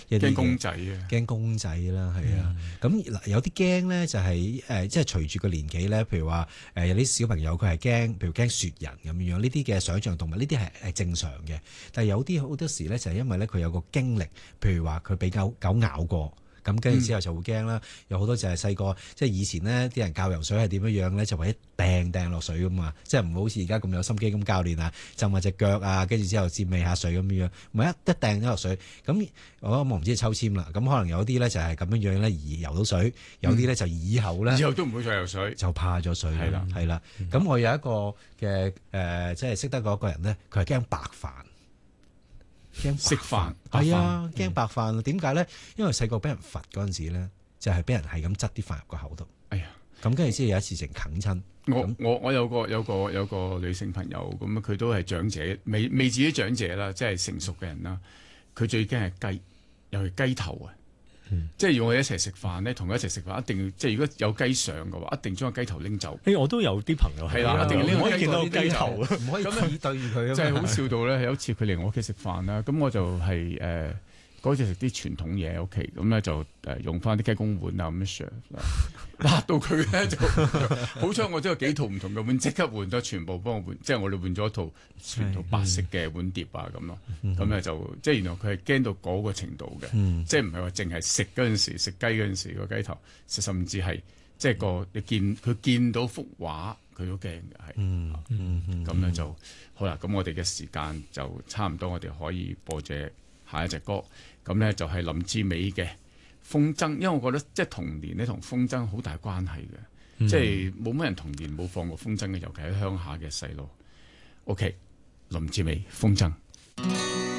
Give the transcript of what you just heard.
一啲驚公仔啊， 驚公仔啦，係啊。咁嗱有啲驚咧就係即係隨住個年紀咧，譬如話有啲小朋友佢係驚，譬如驚雪人咁樣，呢啲嘅想像動物呢啲係正常嘅。但係有啲好多時咧就係因為咧佢有個經歷，譬如話佢俾狗咬過。咁跟住之後就會驚啦，有好多就係細個，即係以前呢啲人教游水係點樣樣咧，就為一掟落水噶嘛，即係唔好似而家咁有心機咁教練啊，浸下隻腳啊，跟住之後沾味下水咁樣，咪一掟咗落水。咁我唔知抽籤啦，咁可能有啲咧就係咁樣樣咧而游到水，有啲咧就以後都唔會再游水， 就怕咗水。係啦。咁我有一個嘅即係識得嗰個人咧，佢係驚白飯。驚食飯係啊，驚白飯。點解咧？因為細個俾人罰嗰陣時咧，就係俾人係咁執啲飯入個口度。哎呀！咁跟住之後有一次成啃親。 我有個女性朋友，咁佢都係長者，未至於長者啦，即係成熟嘅人啦。佢最驚係雞，又係雞頭啊！即係如果我哋一齊食飯咧，同佢一齊食飯，一定要即係如果有雞上嘅話，一定將個雞頭拎走。 我都有啲朋友係啦， 一定要唔可以見到雞頭， 唔可以咁對住佢。 真係好笑到咧，有一次佢嚟我屋企食飯啦，咁我就係嗰次食啲傳統嘢喺屋企，咁咧就用翻啲雞公碗啊咁樣上，辣到佢咧就好彩我都有幾套唔同嘅碗，即刻換咗全部幫我換，即係我哋換咗一套全套白色嘅碗碟啊咁咯，咁咧就即係原來佢係驚到嗰個程度嘅，即係唔係話淨係食嗰陣時食雞嗰陣時個雞頭，甚至係即係佢見到幅畫佢都驚嘅係，咁咧就好啦，咁我哋嘅時間就差唔多，我哋可以播下一隻歌，咁咧就係林志美嘅《風箏》，因為我覺得即係童年咧同風箏好大關係嘅，即係冇乜人童年冇放過風箏嘅，尤其喺鄉下嘅細路。OK， 林志美《風箏》。